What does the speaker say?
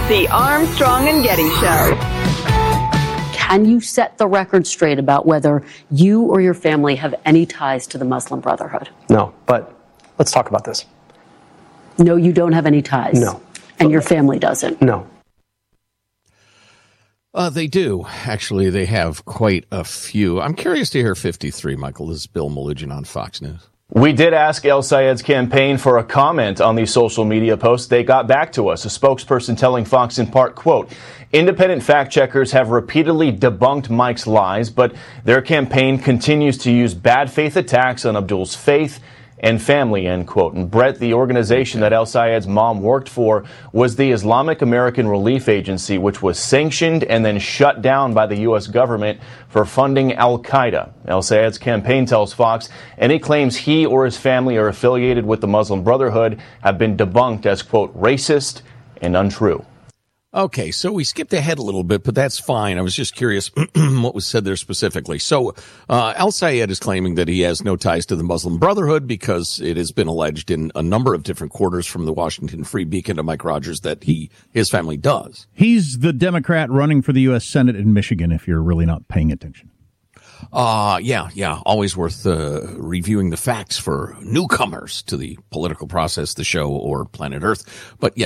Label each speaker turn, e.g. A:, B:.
A: The Armstrong and Getty Show.
B: Can you set the record straight about whether you or your family have any ties to the Muslim Brotherhood?
C: No, but let's talk about this.
B: No, you don't have any ties?
C: No.
B: And your family doesn't?
C: No.
D: They do. Actually, they have quite a few. I'm curious to hear 53, Michael. This is Bill Melugin on Fox News.
E: We did ask El Sayed's campaign for a comment on these social media posts. They got back to us. A spokesperson telling Fox in part, quote, independent fact checkers have repeatedly debunked Mike's lies, but their campaign continues to use bad faith attacks on Abdul's faith and family, end quote. And Brett, the organization that El Sayed's mom worked for was the Islamic American Relief Agency, which was sanctioned and then shut down by the U.S. government for funding al-Qaeda. El Sayed's campaign tells Fox any claims he or his family are affiliated with the Muslim Brotherhood have been debunked as, quote, racist and untrue.
D: Okay, so we skipped ahead a little bit, but that's fine. I was just curious what was said there specifically. So El Sayed is claiming that he has no ties to the Muslim Brotherhood because it has been alleged in a number of different quarters from the Washington Free Beacon to Mike Rogers that his family does.
F: He's the Democrat running for the U.S. Senate in Michigan, if you're really not paying attention.
D: Yeah. Always worth reviewing the facts for newcomers to the political process, the show, or planet Earth. But yeah.